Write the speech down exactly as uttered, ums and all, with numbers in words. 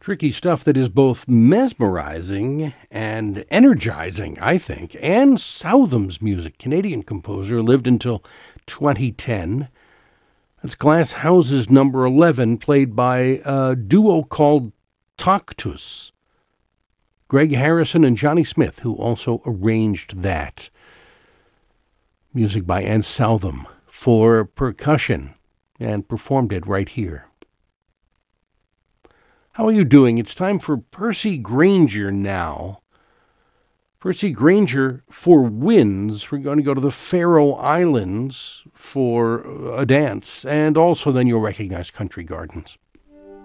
Tricky stuff that is both mesmerizing and energizing, I think. Anne Southam's music, Canadian composer, lived until twenty ten. That's Glass Houses number eleven, played by a duo called Toctus. Greg Harrison and Johnny Smith, who also arranged that. Music by Anne Southam for percussion, and performed it right here. How are you doing? It's time for Percy Grainger now. Percy Grainger for winds. We're going to go to the Faroe Islands for a dance, and also then you'll recognize Country Gardens.